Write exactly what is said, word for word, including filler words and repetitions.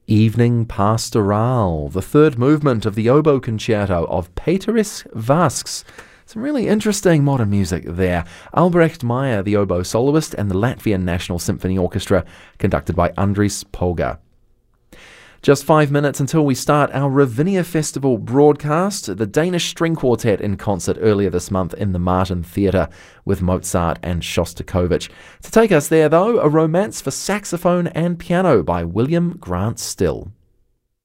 Evening Pastoral, the third movement of the oboe concerto of Peteris Vasks. Some really interesting modern music there. Albrecht Meyer, the oboe soloist, and the Latvian National Symphony Orchestra, conducted by Andris Polga. Just five minutes until we start our Ravinia Festival broadcast. The Danish String Quartet in concert earlier this month in the Martin Theatre with Mozart and Shostakovich. To take us there, though, a romance for saxophone and piano by William Grant Still.